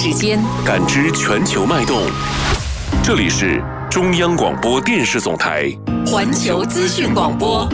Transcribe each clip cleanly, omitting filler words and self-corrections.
之间， 感知全球脉动。这里是中央广播电视总台环球资讯广播。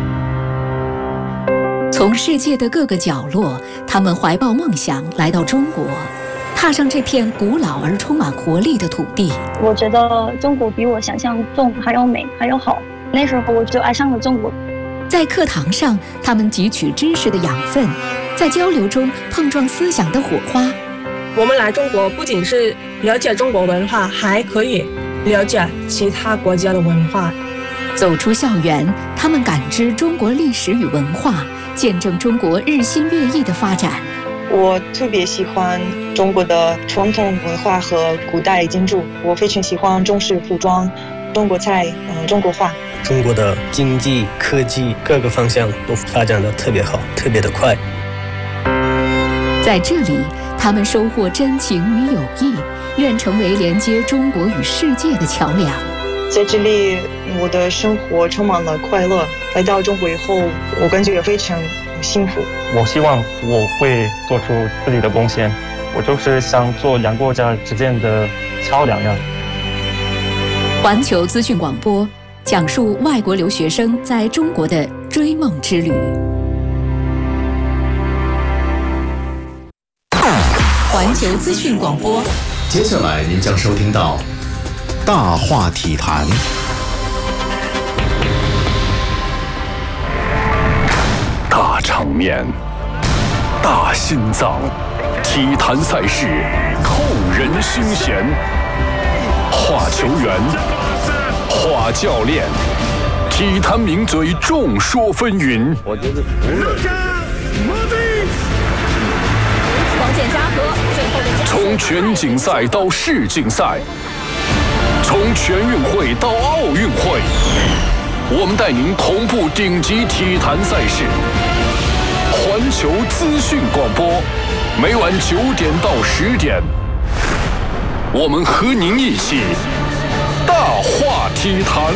从世界的各个角落，他们怀抱梦想来到中国，踏上这片古老而充满活力的土地。 我觉得中国比我想象中还要美，还要好。那时候我就爱上了中国。 在课堂上，他们汲取知识的养分，在交流中碰撞思想的火花。 我们来中国不仅是了解中国文化，还可以了解其他国家的文化。 走出校园，他们感知中国历史与文化，见证中国日新月异的发展。 我特别喜欢中国的传统文化和古代建筑，我非常喜欢中式服装、中国菜、中国画。 中国的经济、科技各个方向都发展得特别好，特别的快。 在这里，他们收获真情与友谊，愿成为连接中国与世界的桥梁。 在这里，我的生活充满了快乐。来到中国以后，我感觉非常幸福。 我希望我会做出自己的贡献，我就是想做两国家之间的桥梁呀。 环球资讯广播讲述外国留学生在中国的追梦之旅。环球资讯广播， 接下来您将收听到大话体坛。 大场面，大心脏，体坛赛事扣人心弦。话球员，话教练，体坛名嘴众说纷纭。 我觉得除了光剑加和最后的从全锦赛到世锦赛，从全运会到奥运会，我们带您同步顶级体坛赛事。环球资讯广播，每晚9点到10点，我们和您一起大话体坛。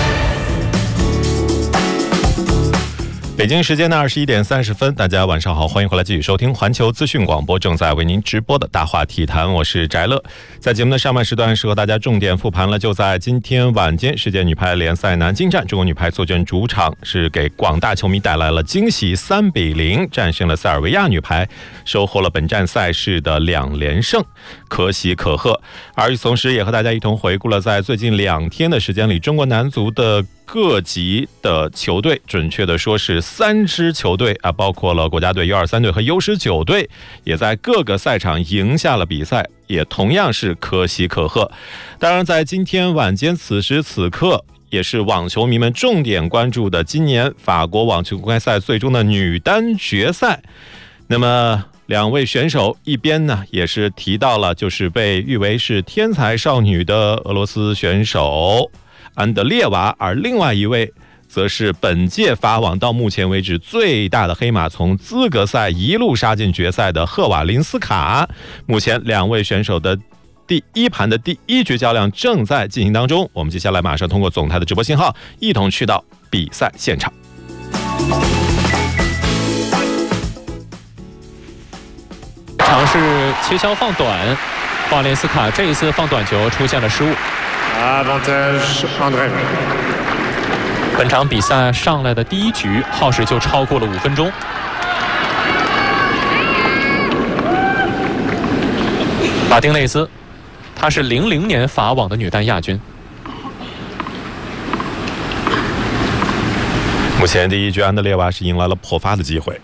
北京时间的21点30分，大家晚上好，欢迎回来继续收听环球资讯广播正在为您直播的大话体坛，我是翟乐。在节目的上半时段是和大家重点复盘了，就在今天晚间世界女排联赛南京站，中国女排坐镇主场，是给广大球迷带来了惊喜，3-0战胜了塞尔维亚女排，收获了本站赛事的2连胜，可喜可贺。而与此同时也和大家一同回顾了在最近2天的时间里，中国男足的各级的球队，准确的说是3支球队啊，包括了国家队、U23队和 U19队，也在各个赛场赢下了比赛，也同样是可喜可贺。当然，在今天晚间此时此刻，也是网球迷们重点关注的今年法国网球公开赛最终的女单决赛。那么2位选手，一边呢也是提到了就是被誉为是天才少女的俄罗斯选手安德烈娃，而另外一位则是本届法网到目前为止最大的黑马，从资格赛一路杀进决赛的赫瓦林斯卡。目前2位选手的第1盘的第1局较量正在进行当中，我们接下来马上通过总台的直播信号一同去到比赛现场。 尝试切削放短，瓦连斯卡这一次放短球出现了失误。本场比赛上来的第1局耗时就超过了5分钟。马丁内斯，她是00年法网的女单亚军。 目前第1局安德烈娃是迎来了破发的机会。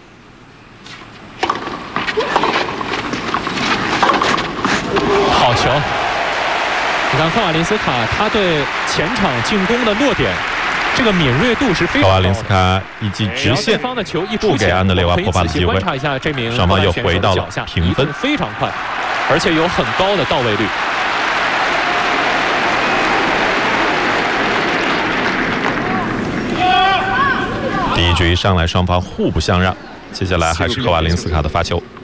好球！你看赫瓦林斯卡，他对前场进攻的落点，这个敏锐度是非常高的。 赫瓦林斯卡一记直线，不给安德烈娃破发的机会。 观察一下这名双方又回到了平分， 非常快，而且有很高的到位率。 第1局上来双方互不相让，接下来还是赫瓦林斯卡的发球。